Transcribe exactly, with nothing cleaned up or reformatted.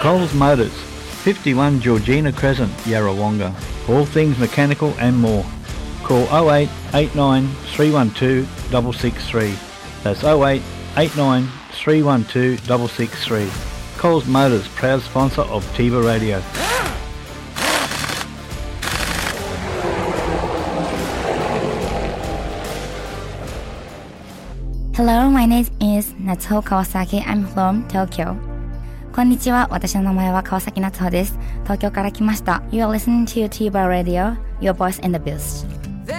Coles Motors, fifty-one Georgina Crescent, Yarrawonga. For all things mechanical and more. Call oh eight eight nine three one two six six three. That's oh eight eight nine three one two six six three. Coles Motors, proud sponsor of Tiva Radio. Hello, my name is Natsuho Kawasaki. I'm from Tokyo. こんにちは。私の名前は川崎夏穂です。東京から来ました。You are listening to Tiva Radio, your voice in the boost.